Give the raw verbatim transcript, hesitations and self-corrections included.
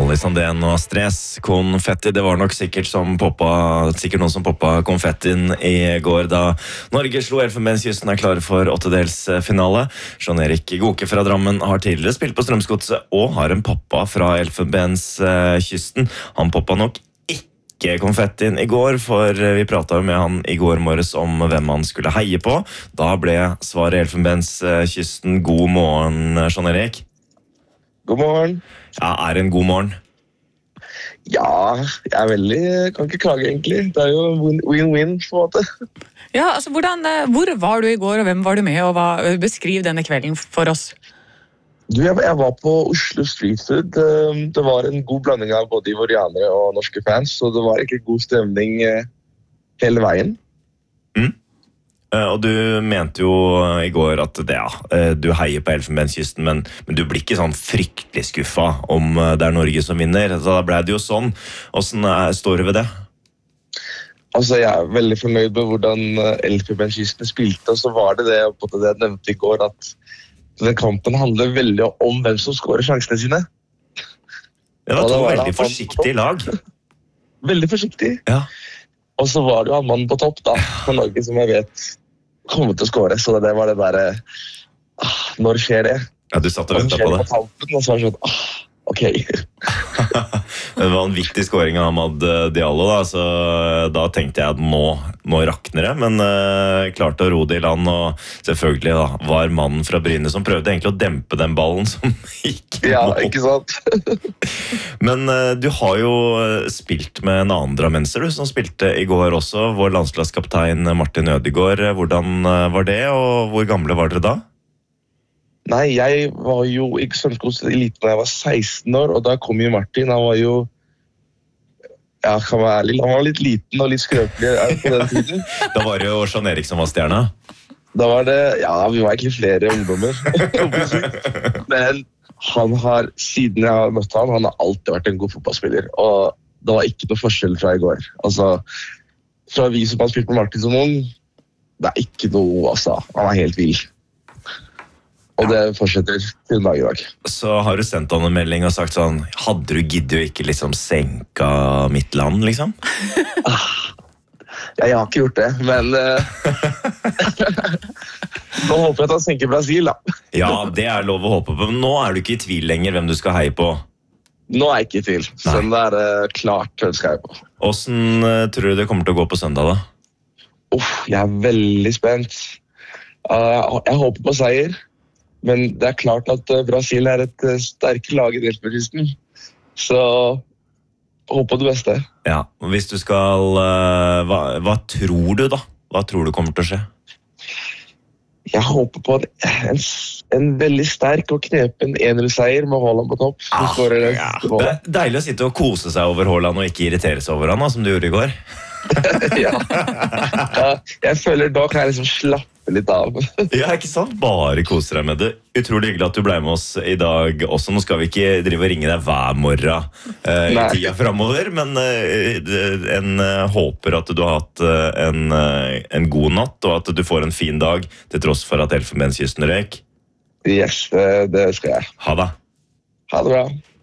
Molly Sandén og stress. Konfetti, det var nok sikkert, som poppa, sikkert noen som poppa konfettien i går da Norge slo Elfenbenskysten er klare for åttedelsfinale. Jean-Erik Goke fra Drammen har tidligere spilt på Strømsgodset og har en pappa fra Elfenbenskysten. Han poppa nok ikke konfettien i går, for vi pratet med han i går morges om hvem han skulle heie på. Da ble svaret Elfenbenskysten. God morgen, Jean-Erik. God morgen. Ja, er det en god morgen? Ja, jeg er veldig, kan ikke klage egentlig. Det er jo win-win på en måte. Ja, altså, hvordan, hvor var du i går, og hvem var du med, og hva, beskriv denne kvelden for oss. Du, jeg, jeg var på Oslo Street Food. Det var en god blanding av både ivorianere og norske fans, så det var egentlig god stemning hele veien. Mm. Og du mente jo i går at det, ja, du heier på Elfenbenskysten, men, men du blir ikke sånn fryktelig skuffet om det er Norge som vinner. Så da ble det jo sånn. Hvordan står det ved det? Altså, jeg er veldig fornøyd med hvordan Elfenbenskysten spilte, og så var det det, på det jeg nevnte i går, at den kampen handler veldig om hvem som skårer sjansene sine. Det var to veldig forsiktige lag. Veldig forsiktig. Ja. Og så var det jo han mannen på topp da, for Norge som jeg vet kommer til å skåre, så det var det bare, ah, når skjer det? Ja, du satt og ventet på det. På tampen, og så var det sånn, ah, ok. Det var en viktig skåring av Ahmad Diallo, da, så da tenkte jeg at nå, nå rakner det, men uh, klarte å ro det i land, og selvfølgelig da, var mannen fra Bryne som prøvde egentlig å dempe den ballen som gikk. Ja, ikke sant? Men uh, du har jo spilt med en annen drammenser, du, som spilte i går også, vår landslagskaptein Martin Ødegaard. Hvordan uh, var det, og hvor gamle var dere da? Nei, jeg var jo i Strømsgodset elite da jeg var seksten år, og da kom jo Martin. Han var jo, ja, kan være ærlig, han var litt liten og litt skrøpelig på den tiden. Da var det jo Jean-Erik som var stjerna. Da var det, ja, vi var egentlig flere ungdommer. Men han har, siden jeg har møtt han, han har alltid vært en god fotballspiller, og det var ikke noe forskjell fra i går. Altså, fra vi som har spilt med Martin som ung, det er ikke noe, altså, han er helt vild. Og det fortsetter til dag i dag. Så har du sendt han en melding og sagt sånn, hadde du giddet å ikke liksom senka mitt land, liksom? Ja, jeg har ikke gjort det, men nå håper jeg at han senker Brasil, da. Ja, det er lov å håpe på, men nå er du ikke i tvil lenger hvem du skal heie på. Nå er jeg ikke i tvil, så det er uh, klart hvem skal heie på. Hvordan uh, tror du det kommer til å gå på søndag, da? Uff, jeg er veldig spent. Uh, jeg håper på seier. Men det er klart at Brasil er et sterkere lag i Elfenbenskysten, så håper det beste. Ja, og hvis du skal, hva, hva tror du da? Hva tror du kommer til å skje? Jeg håper på en, en, en veldig sterk og knepen enerseier med Haaland på topp. Ah, ja. Det er deilig å sitte og kose seg over Haaland og ikke irritere seg over han, da, som du gjorde i går. Ja. Ja, jeg føler da kan jeg liksom slappe litt av. Ja, ikke sant? Bare koser deg med det. Utrolig hyggelig at du ble med oss i dag også. Nå skal vi ikke drive og ringe deg hver morgen uh, i tida fremover, men uh, en uh, håper at du har hatt uh, en, uh, en god natt, og at du får en fin dag til tross for at Elfenbenskysten røyk. Yes, det, det skal jeg. Ha det. Ha det bra.